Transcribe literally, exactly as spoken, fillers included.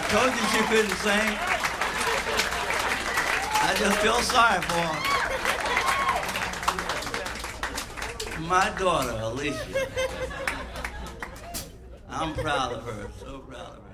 I told you she couldn't sing. I just feel sorry for her. My daughter, Alicia. I'm proud of her, so proud of her.